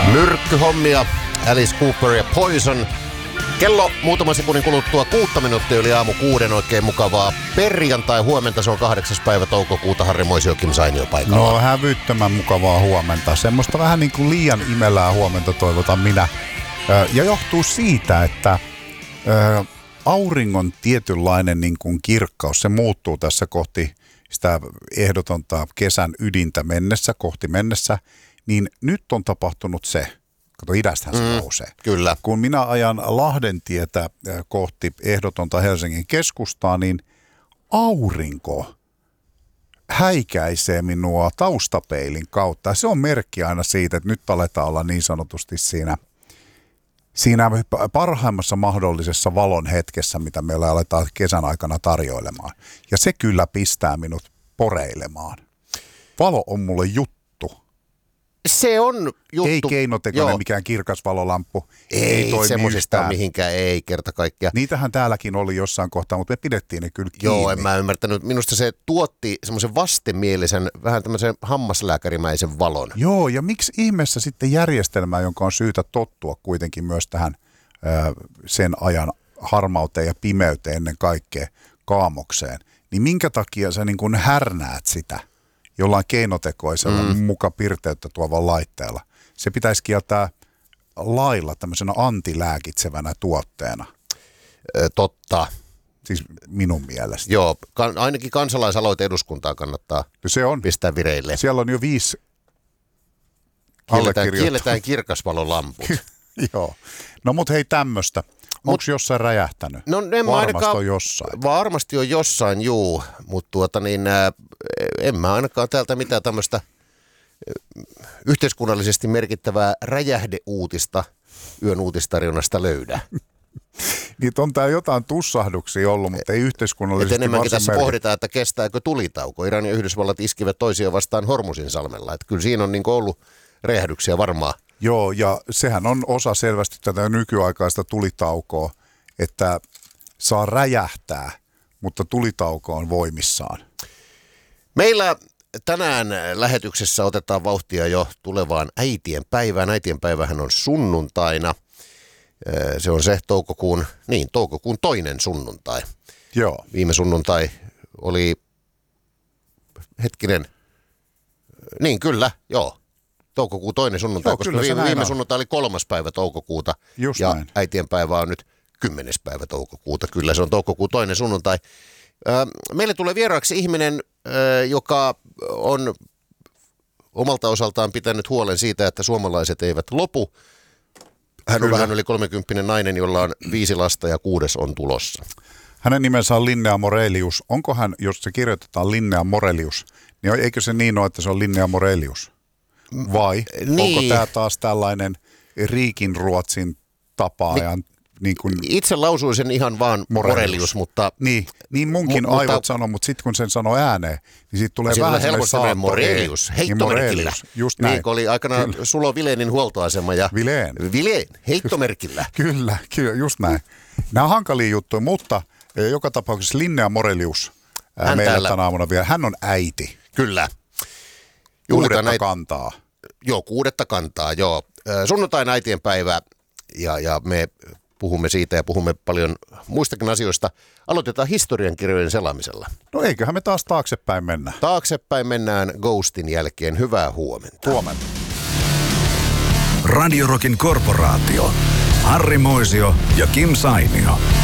Myrkkyhommia, Alice Cooper ja Poison. Kello muutama sekunnin kuluttua 6 minuuttia yli aamu 6. Oikein mukavaa perjantai huomenta. Se on 8. päivä toukokuuta. Harri Moisio, Kim Sainio paikalla. No hävyttömän mukavaa huomenta. Semmoista vähän niin kuin liian imelää huomenta toivotan minä. Ja johtuu siitä, että auringon tietynlainen niin kuin kirkkaus, se muuttuu tässä kohti sitä ehdotonta kesän ydintä kohti mennessä. Niin nyt on tapahtunut se. Kato, idästähän se nousee. Kyllä. Kun minä ajan Lahdentietä kohti ehdotonta Helsingin keskustaa, niin aurinko häikäisee minua taustapeilin kautta. Se on merkki aina siitä, että nyt aletaan olla niin sanotusti siinä parhaimmassa mahdollisessa valon hetkessä, mitä meillä aletaan kesän aikana tarjoilemaan. Ja se kyllä pistää minut poreilemaan. Valo on mulle juttu. Se on juttu. Ei keinotekoinen mikään kirkas valolamppu. Ei semmoisesta mihinkään, ei kerta kaikkiaan. Niitähän täälläkin oli jossain kohtaa, mutta me pidettiin ne kyllä kiinni. Joo, en mä ymmärtänyt. Minusta se tuotti semmoisen vastenmielisen, vähän tämmöisen hammaslääkärimäisen valon. Joo, ja miksi ihmeessä sitten järjestelmää, jonka on syytä tottua kuitenkin myös tähän sen ajan harmauteen ja pimeyteen ennen kaikkea kaamokseen, niin minkä takia sä niin kuin härnäät sitä jollain keinotekoisella muka pirteyttä tuovan laitteella? Se pitäisi kieltää lailla tämmöisenä antilääkitsevänä tuotteena. Totta. Siis minun mielestä. Joo, ainakin kansalaisaloite eduskuntaa kannattaa pistää vireille. Siellä on jo 5 allekirjoittaa. Kielletään kirkasvalolamput. Joo. No mut hei tämmöstä. Onko jossain räjähtänyt? No varmasti on jossain. Varmasti on jossain, juu. Mutta en mä ainakaan täältä mitään tämmöistä yhteiskunnallisesti merkittävää räjähdeuutista yön uutistarjonnasta löydä. Niitä on täällä jotain tussahduksia ollut, mutta ei yhteiskunnallisesti enemmänkin tässä pohditaan, että kestääkö tulitauko. Iran ja Yhdysvallat iskivät toisia vastaan Hormuzinsalmella. Että kyllä siinä on niin ollut räjähdyksiä varmaan. Joo, ja sehän on osa selvästi tätä nykyaikaista tulitaukoa, että saa räjähtää, mutta tulitauko on voimissaan. Meillä tänään lähetyksessä otetaan vauhtia jo tulevaan äitienpäivään. Äitienpäivähän on sunnuntaina. Se on se toukokuun toinen sunnuntai. Joo. Viime sunnuntai oli, niin kyllä, joo. Toukokuun toinen sunnuntai, koska viime sunnuntai oli 3. päivä toukokuuta. Just ja näin. äitienpäivä on nyt 10. päivä toukokuuta. Kyllä se on toukokuun toinen sunnuntai. Meille tulee vieraaksi ihminen, joka on omalta osaltaan pitänyt huolen siitä, että suomalaiset eivät lopu. Hän on vähän yli 30 nainen, jolla on 5 lasta ja 6 on tulossa. Hänen nimensä on Linnea Morelius. Onko hän, jos se kirjoitetaan Linnea Morelius, niin eikö se niin ole, että se on Linnea Morelius? Vai onko tämä taas tällainen Riikinruotsin tapaajan? Niin kuin itse lausuisin ihan vaan Morelius, mutta Niin munkin aivot sanoo, mutta sitten kun sen sanoo ääneen, niin siitä tulee vähän helposti Morelius, heittomerkillä. Just näin. Niin, kun oli aikanaan Sulo Vilenin huoltoasema ja Vileen, heittomerkillä. Kyllä, just näin. Nämä on hankalia juttuja, mutta joka tapauksessa Linnea Morelius meillä tänä aamuna vielä. Hän on äiti. Kyllä. 6. kantaa. Joo, 6. kantaa, joo. Sunnuntain äitienpäivä ja me puhumme siitä ja puhumme paljon muistakin asioista. Aloitetaan historiankirjojen selaamisella. No eiköhän me taas taaksepäin mennä. Taaksepäin mennään Ghostin jälkeen. Hyvää huomenta. Huomenta. Radio Rockin korporaatio. Harri Moisio ja Kim Sainio.